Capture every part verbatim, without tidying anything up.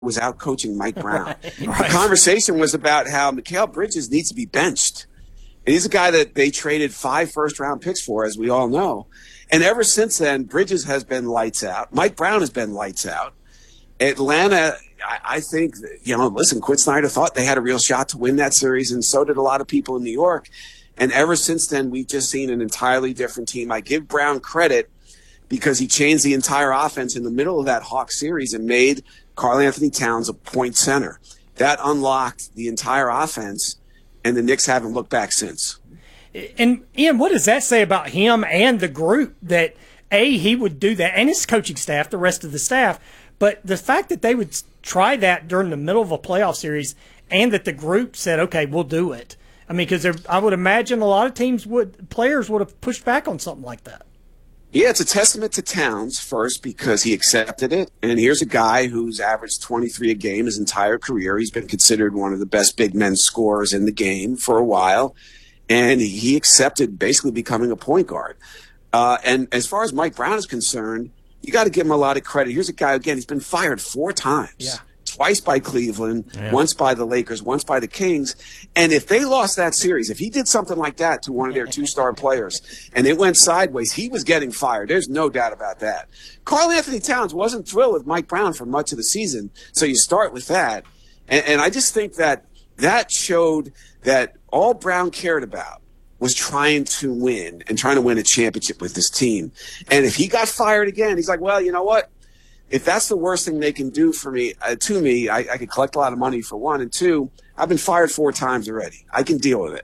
was out coaching Mike Brown. Right. The conversation was about how Mikal Bridges needs to be benched. And he's a guy that they traded five first-round picks for, as we all know. And ever since then, Bridges has been lights out. Mike Brown has been lights out. Atlanta, I, I think, you know, listen, Quinn Snyder thought they had a real shot to win that series, and so did a lot of people in New York. And ever since then, we've just seen an entirely different team. I give Brown credit because he changed the entire offense in the middle of that Hawks series and made Karl-Anthony Towns a point center. That unlocked the entire offense, and the Knicks haven't looked back since. And, Ian, what does that say about him and the group that, A, he would do that, and his coaching staff, the rest of the staff, but the fact that they would try that during the middle of a playoff series and that the group said, okay, we'll do it. I mean, because I would imagine a lot of teams would, players would have pushed back on something like that. Yeah, it's a testament to Towns, first, because he accepted it. And here's a guy who's averaged twenty-three a game his entire career. He's been considered one of the best big men scorers in the game for a while. And he accepted basically becoming a point guard. Uh, and as far as Mike Brown is concerned, you got to give him a lot of credit. Here's a guy, again, he's been fired four times. Yeah. Twice by Cleveland, yeah. once by the Lakers, once by the Kings. And if they lost that series, if he did something like that to one of their two-star players and it went sideways, he was getting fired. There's no doubt about that. Karl-Anthony Towns wasn't thrilled with Mike Brown for much of the season, so you start with that. And, and I just think that that showed that all Brown cared about was trying to win and trying to win a championship with this team. And if he got fired again, he's like, well, you know what? If that's the worst thing they can do for me, uh, to me, I, I could collect a lot of money for one. And two, I've been fired four times already. I can deal with it.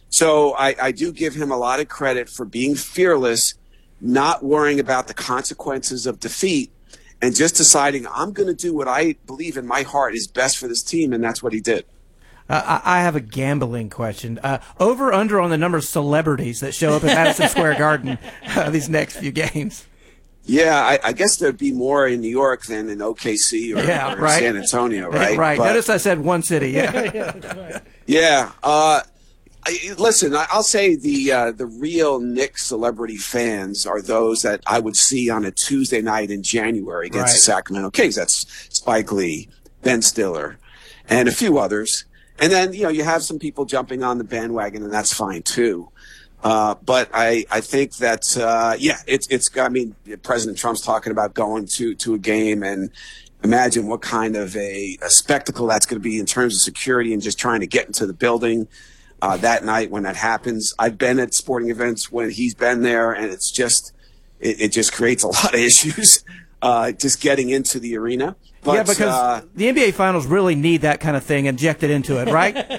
So I, I do give him a lot of credit for being fearless, not worrying about the consequences of defeat, and just deciding I'm going to do what I believe in my heart is best for this team, and that's what he did. Uh, I I have a gambling question. Uh, over under on the number of celebrities that show up at Madison Square Garden uh, these next few games. Yeah, I, I guess there'd be more in New York than in O K C or, yeah, or right. San Antonio, right? right. But, Notice I said one city. Yeah. yeah. Uh, I, listen, I, I'll say the uh, the real Knicks celebrity fans are those that I would see on a Tuesday night in January against right. the Sacramento Kings. That's Spike Lee, Ben Stiller, and a few others. And then, you know, you have some people jumping on the bandwagon, and that's fine too. Uh, but I, I think that, uh, yeah, it's, it's, I mean, President Trump's talking about going to, to a game, and imagine what kind of a, a spectacle that's going to be in terms of security and just trying to get into the building, uh, that night when that happens. I've been at sporting events when he's been there, and it's just, it, it just creates a lot of issues, uh, just getting into the arena. But, yeah, because uh, the N B A Finals really need that kind of thing injected into it, right?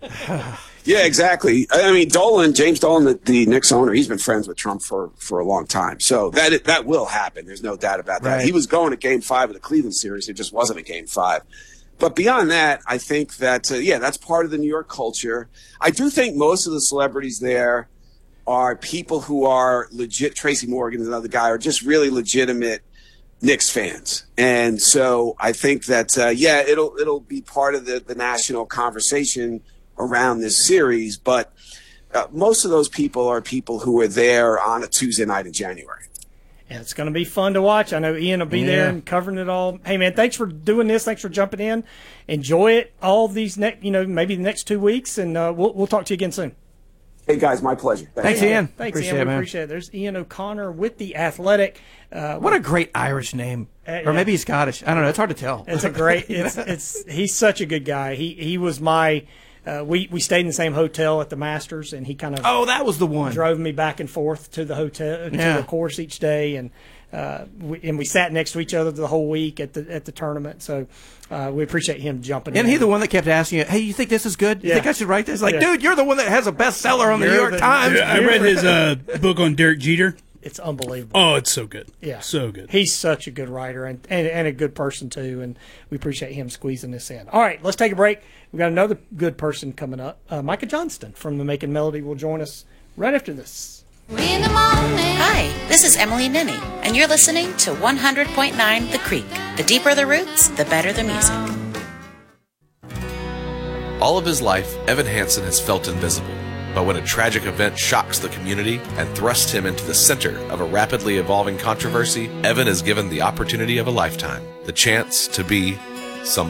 Yeah, exactly. I mean, Dolan, James Dolan, the, the Knicks owner, he's been friends with Trump for, for a long time. So that that will happen. There's no doubt about that. Right. He was going to game five of the Cleveland series. It just wasn't a game five. But beyond that, I think that, uh, yeah, that's part of the New York culture. I do think most of the celebrities there are people who are legit. Tracy Morgan is another guy, are just really legitimate Knicks fans. And so I think that, uh, yeah, it'll it'll be part of the, the national conversation around this series, but uh, most of those people are people who were there on a Tuesday night in January. Yeah, it's going to be fun to watch. I know Ian will be yeah. there and covering it all. Hey, man, thanks for doing this. Thanks for jumping in. Enjoy it all these next, you know, maybe the next two weeks, and uh, we'll we'll talk to you again soon. Hey, guys, my pleasure. Thanks, Thanks Ian. Thanks, appreciate Ian. It, we man. appreciate it. There's Ian O'Connor with The Athletic. Uh, What a great Irish name. Uh, or yeah. maybe he's Scottish. I don't know. It's hard to tell. It's a great. It's it's. He's such a good guy. He he was my. Uh, we we stayed in the same hotel at the Masters, and he kind of Oh, that was the one. drove me back and forth to the hotel to Yeah. the course each day, and uh, we, and we sat next to each other the whole week at the at the tournament. So uh, we appreciate him jumping in. Isn't he the one that kept asking you, hey, you think this is good? You Yeah. think I should write this? Like, Yeah. dude, you're the one that has a bestseller on the You're New York the- Times. Yeah, I read his uh, book on Derek Jeter. It's unbelievable. Oh, it's so good. Yeah, So good. He's such a good writer and, and, and a good person, too, and we appreciate him squeezing this in. All right, let's take a break. We've got another good person coming up. Uh, Micah Johnston from The Making Melody will join us right after this. In the morning. Hi, this is Emily Ninney, and you're listening to one hundred point nine The Creek. The deeper the roots, the better the music. All of his life, Evan Hansen has felt invisible. But when a tragic event shocks the community and thrusts him into the center of a rapidly evolving controversy, Evan is given the opportunity of a lifetime, the chance to be some